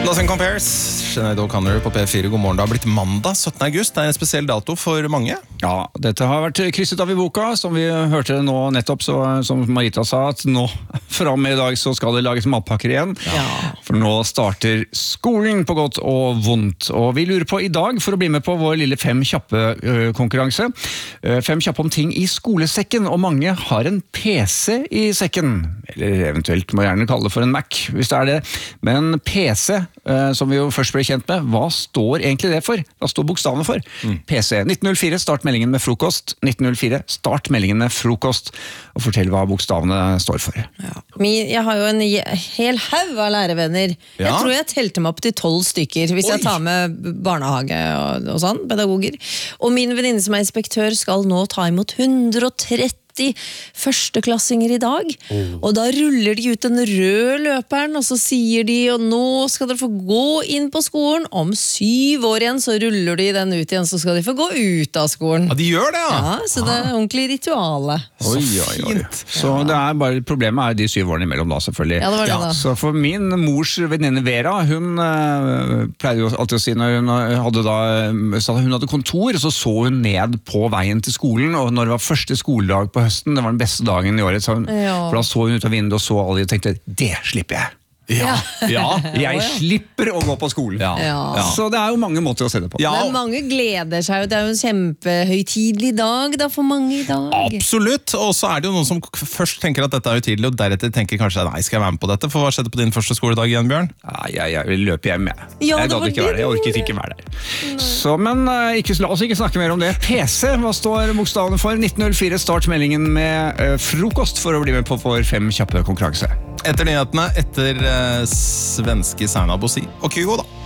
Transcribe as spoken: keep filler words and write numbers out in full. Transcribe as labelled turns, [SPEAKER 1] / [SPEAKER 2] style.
[SPEAKER 1] Nothing Compares, Sinead O'Connor på P fire. God morgen, det har blitt mandag syttende august. Det er en spesiell dato for mange.
[SPEAKER 2] Ja, dette har vært krysset av i boka, som vi hørte nå nettopp, så, som Marita sa, at nå frem i dag så skal det lages matpakker igjen.
[SPEAKER 3] Ja.
[SPEAKER 2] For nå starter skolen på godt og vondt. Og vi lurer på i dag, for å bli med på vår lille fem kjappe uh, konkurranse, uh, fem kjappe om ting i skolesekken, og mange har en P C i sekken. Eller eventuelt må jeg gjerne kalle det for en Mac, hvis det er det. Men P C, uh, som vi jo først ble kjent med, hva står egentlig det for? Hva står bokstavene for? Mm. P C. nitten null fire, start meldingen med frokost. nitten null fire, start meldingen med frokost. Og fortell hva bokstavene står for.
[SPEAKER 3] Ja. Min, jeg har jo en hel haug av lærevenner.
[SPEAKER 1] Ja.
[SPEAKER 3] Jeg tror jeg telte meg opp til tolv stykker, hvis
[SPEAKER 1] Oi.
[SPEAKER 3] jeg tar med barnehage og, og sånn, pedagoger. Og min venninne som er inspektør skal nå ta imot hundre og tretti førsteklassinger i dag, oh. og da ruller de ut den røde løperen, og så sier de, og nå skal dere få gå inn på skolen, om syv år igjen så ruller de den ut igjen, så skal de få gå ut av skolen.
[SPEAKER 1] Ja, de gjør det, ja.
[SPEAKER 3] Ja, så det er ordentlig rituale.
[SPEAKER 2] Oi, oi, oi. Så det er bare, problemet er de syv årene imellom da, selvfølgelig.
[SPEAKER 3] Ja, det var det da.
[SPEAKER 2] Så for min mors venninne Vera, hun uh, pleide jo alltid å si, når hun hadde da, så hun hadde kontor, så så hun ned på veien til skolen, og når det var første skoledag på høsten, det var den beste dagen i året, så,
[SPEAKER 3] ja.
[SPEAKER 2] for da så hun ut av vinduet og så alle og tenkte, det slipper jeg.
[SPEAKER 1] Ja, ja.
[SPEAKER 2] Jeg slipper å gå på skolen.
[SPEAKER 1] Ja.
[SPEAKER 3] Ja.
[SPEAKER 2] Så det er jo mange måter å se det på.
[SPEAKER 1] Ja.
[SPEAKER 3] Men mange gleder seg jo, det er jo en kjempehøytidelig dag da, for mange i dag.
[SPEAKER 1] Absolutt, og så er det jo noen som først tenker at dette er høytidelig, og deretter tenker kanskje, nei, skal jeg være med på dette? For hva skjedde på din første skoledag igjen, Bjørn?
[SPEAKER 2] Ja, jeg, jeg vil løpe hjem, jeg.
[SPEAKER 3] Ja,
[SPEAKER 2] jeg
[SPEAKER 3] det
[SPEAKER 2] gadd
[SPEAKER 3] var
[SPEAKER 2] ikke
[SPEAKER 3] det
[SPEAKER 2] være der, jeg
[SPEAKER 3] du
[SPEAKER 2] orket
[SPEAKER 3] gjorde.
[SPEAKER 2] ikke være der. Så, men uh, ikke, la oss ikke snakke mer om det. P C, hva står bokstavene for? nitten null fire, start meldingen med uh, frokost for å bli med på vår fem kjappe konkurranse.
[SPEAKER 1] Etter nyhetene, etter uh, svenske Serna Bossi og Kygo da.